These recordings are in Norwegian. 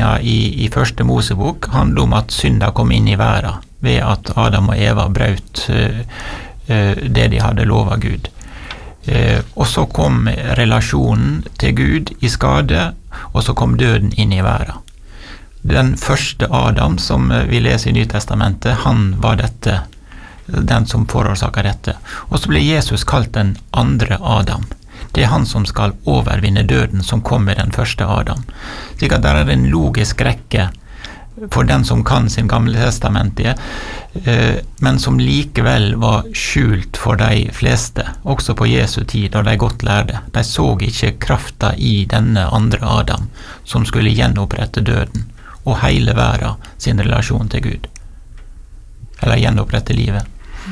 fortellingen i første Mosebok handler om at synda kom inn i verden ved at Adam og Eva brøt det de hadde lovet Gud. Og så kom relasjonen til Gud i skade, og så kom døden inn i verden. Den første Adam som vi leser i Nytestamentet, han var den som forårsaket dette. Og så ble Jesus kalt den andre Adam. Det han som skal overvinne døden, som kom med den første Adam. Slik at der en logisk rekke for den som kan sin gamle testamentet, men som likevel var skjult for de fleste, også på Jesu tid, da de godt lærde. De så ikke krafta i denne andre Adam, som skulle gjenopprette døden, og hele verden sin relasjon til Gud. Eller gjenopprette livet.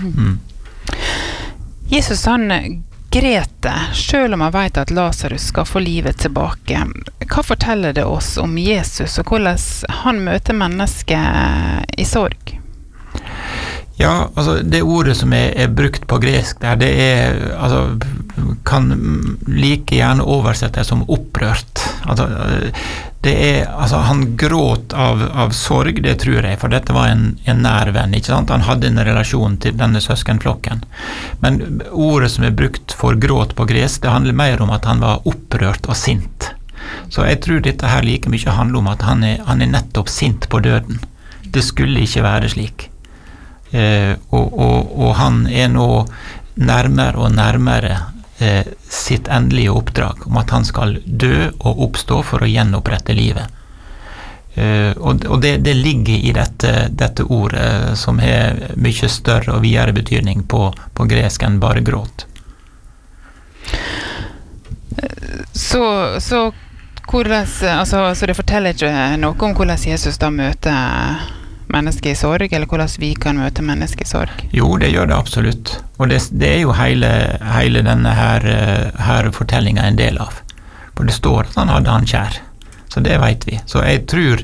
Jesus han grete, selv om han vet at Lazarus skal få livet tilbake. Hva forteller det oss om Jesus, og hvordan han møter mennesket i sorg? Ja, altså det ordet som er brukt på gresk der, det kan like gjerne oversettes som opprørt. Han gråt av sorg, det tror jeg, for dette var en nær venn, ikke sant? Han hadde en relasjon til denne søskenflokken. Men ordet som er brukt for gråt på gresk, det handler mer om at han var opprørt og sint. Så jeg tror dette her like mye handler om at han er nettopp sint på døden. Det skulle ikke være slik. Og han er nå nærmere og nærmere sitt endelige oppdrag om at han skal dø og oppstå for å gjenopprette livet. Og det ligger i dette ordet som har mye større og videre betydning på gresk enn bare gråt. Så det forteller ikke noe om hvordan Jesus da møter mennesker i sorg, eller hvordan vi kan møte mennesker i sorg? Jo, det gjør det absolutt. Og det er jo hele denne her fortellingen en del av. For det står at han hadde han kjær. Så det vet vi. Så jeg tror,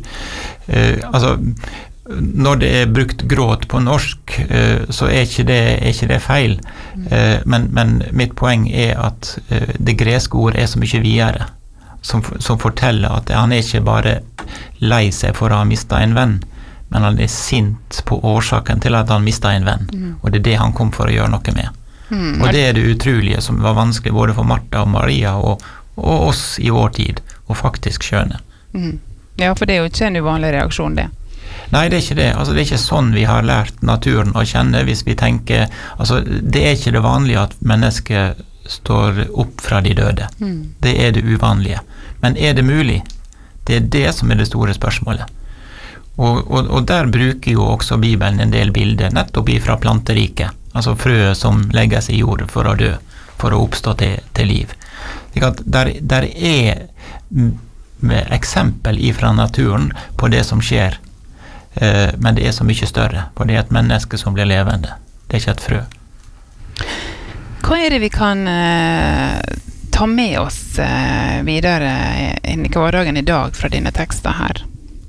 når det er brukt gråt på norsk, så er ikke det feil. Men mitt poeng er at det greske ordet er så mye videre, som forteller at han er ikke bare lei seg for å ha mistet en venn, men han er sint på årsaken til at han mistet en venn. Og det er det han kom for å gjøre noe med. Og det er det utrolige som var vanskelig både for Martha og Maria og oss i vår tid, og faktisk skjønne. Ja, for det er jo ikke en uvanlig reaksjon, det. Nei, det er ikke det. Det er ikke sånn vi har lært naturen å kjenne hvis vi tenker, det er ikke det vanlige at mennesker står opp fra de døde. Det er det uvanlige. Men er det mulig? Det er det som er det store spørsmålet. Og der bruker jo også Bibelen en del bilder, nettopp ifra planteriket, frøet som legger seg i jordet for å dø, for å oppstå til liv. Der er eksempel ifra naturen på det som skjer, men det er så mye større, for det er et menneske som blir levende, det er ikke et frø. Hva er det vi kan ta med oss videre inn i hverdagen i dag fra dine tekster her?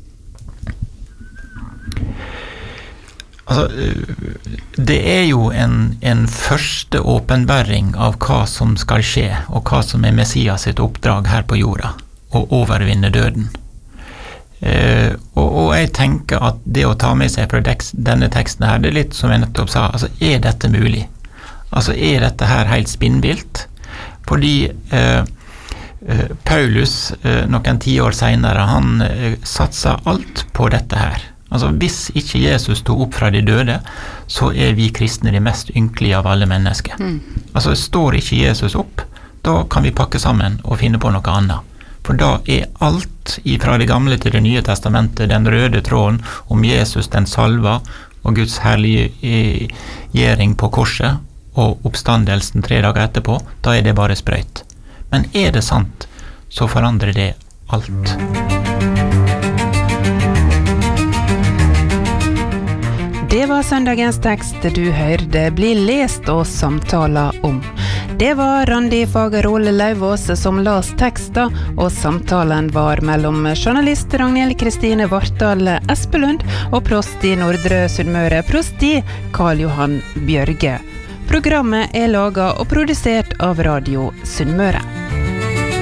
Det er jo en første åpenbæring av hva som skal skje, og hva som er Messias sitt oppdrag her på jorda, å overvinne døden. Og jeg tenker at det å ta med seg fra denne teksten her, det er litt som jeg nettopp sa, er dette mulig? Er dette her helt spinnvilt? Fordi Paulus, noen 10 år senere, han satsa alt på dette her. Hvis ikke Jesus stod opp fra de døde, så er vi kristne de mest ynkelige av alle mennesker. Står ikke Jesus opp, da kan vi pakke sammen og finne på noe annet. For da er alt fra det gamle til det nye testamentet, den røde tråden om Jesus, den salva, og Guds herliggjøring på korset, og oppstandelsen 3 dager etterpå, da er det bare sprøyt. Men er det sant, så forandrer det alt. Det var søndagens tekst du hørte bli lest og samtala om. Det var Randi Fagerhol Lauvås som las teksten, og samtalen var mellom journalist Ragnhild Kristine Vartdal Espelund og prost i Nordre Sunnmøre, prosti Karl Johan Bjørge. Programmet er laget og produsert av Radio Sunnmøre.